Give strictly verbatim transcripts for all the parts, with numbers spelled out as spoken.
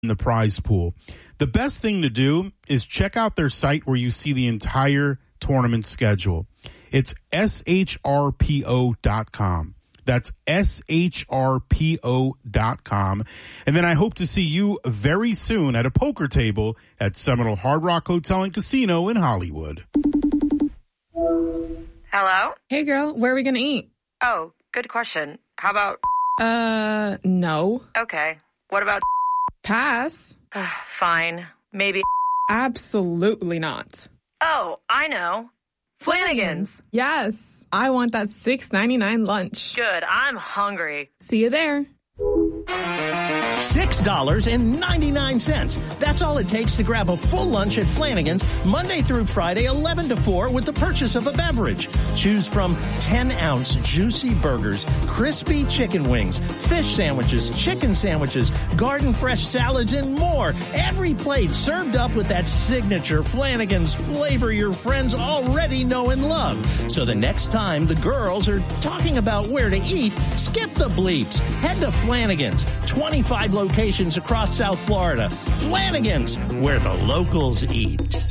in the prize pool. The best thing to do is check out their site where you see the entire tournament schedule. It's S H R P O dot com. That's S H R P O dot com. And then I hope to see you very soon at a poker table at Seminole Hard Rock Hotel and Casino in Hollywood. Hello? Hey, girl, where are we going to eat? Oh, good question. How about... Uh, no. Okay. What about... Pass. Fine. Maybe... Absolutely not. Oh, I know. Flanagan's. Yes. I want that six ninety-nine lunch. Good. I'm hungry. See you there. six dollars and ninety-nine cents. That's all it takes to grab a full lunch at Flanagan's Monday through Friday, eleven to four, with the purchase of a beverage. Choose from ten-ounce juicy burgers, crispy chicken wings, fish sandwiches, chicken sandwiches, garden fresh salads, and more. Every plate served up with that signature Flanagan's flavor your friends already know and love. So the next time the girls are talking about where to eat, skip the bleeps. Head to Flanagan's. twenty-five locations across South Florida. Flanagan's, where the locals eat.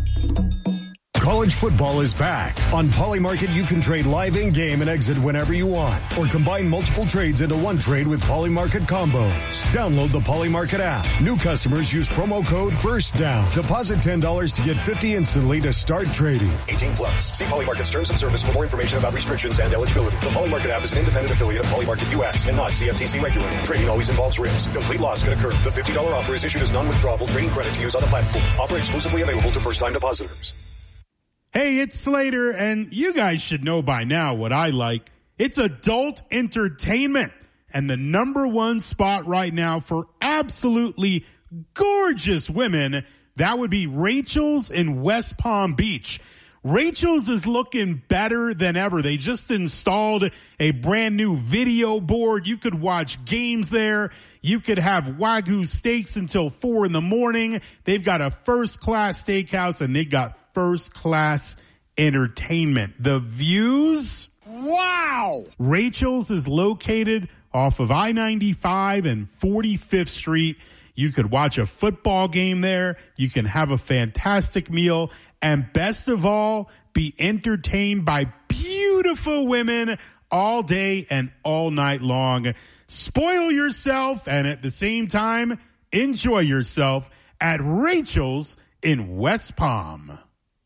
College football is back. On Polymarket, you can trade live in-game and exit whenever you want, or combine multiple trades into one trade with Polymarket combos. Download the Polymarket app. New customers use promo code FIRSTDOWN. Deposit ten dollars to get fifty dollars instantly to start trading. eighteen plus. See Polymarket's terms of service for more information about restrictions and eligibility. The Polymarket app is an independent affiliate of Polymarket U S and not C F T C regulated. Trading always involves risk. Complete loss can occur. The fifty dollars offer is issued as non-withdrawable trading credit to use on the platform. Offer exclusively available to first-time depositors. Hey, it's Slater, and you guys should know by now what I like. It's adult entertainment, and the number one spot right now for absolutely gorgeous women, that would be Rachel's in West Palm Beach. Rachel's is looking better than ever. They just installed a brand new video board. You could watch games there. You could have Wagyu steaks until four in the morning. They've got a first-class steakhouse, and they got first-class entertainment. The views, wow! Rachel's is located off of I ninety-five and forty-fifth Street. You could watch a football game there. You can have a fantastic meal. And best of all, be entertained by beautiful women all day and all night long. Spoil yourself and at the same time, enjoy yourself at Rachel's in West Palm.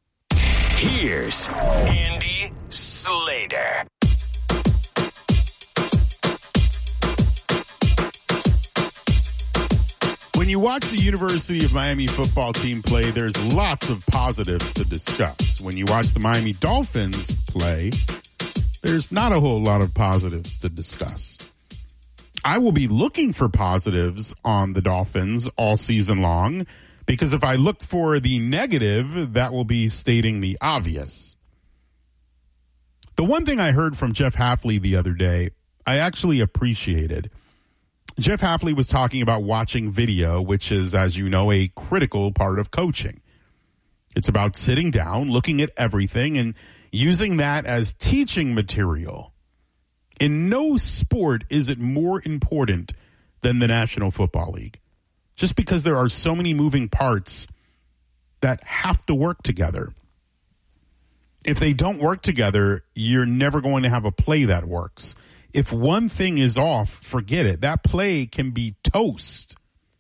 Here's Andy Slater. When you watch the University of Miami football team play, there's lots of positives to discuss. When you watch the Miami Dolphins play, there's not a whole lot of positives to discuss. I will be looking for positives on the Dolphins all season long, because if I look for the negative, that will be stating the obvious. The one thing I heard from Jeff Hafley the other day, I actually appreciated. Jeff Hafley was talking about watching video, which is, as you know, a critical part of coaching. It's about sitting down, looking at everything, and using that as teaching material. In no sport is it more important than the National Football League, just because there are so many moving parts that have to work together. If they don't work together, you're never going to have a play that works. If one thing is off, forget it. That play can be toast.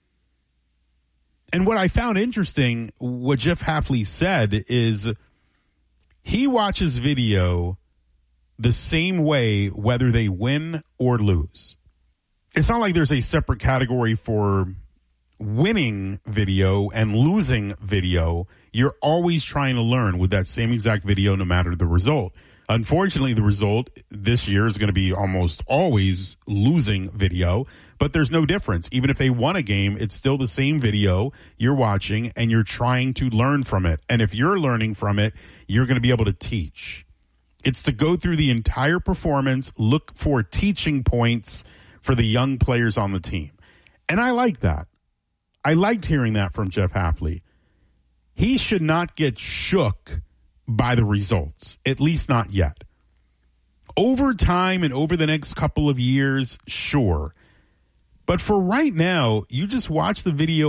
And what I found interesting, what Jeff Hafley said, is he watches video the same way whether they win or lose. It's not like there's a separate category for winning video and losing video. You're always trying to learn with that same exact video no matter the result. Unfortunately, the result this year is going to be almost always losing video, but there's no difference. Even if they won a game, it's still the same video you're watching, and you're trying to learn from it. And if you're learning from it, you're going to be able to teach. It's to go through the entire performance, look for teaching points for the young players on the team. And I like that. I liked hearing that from Jeff Hafley. He should not get shook by the results, at least not yet. Over time and over the next couple of years, sure. But for right now, you just watch the video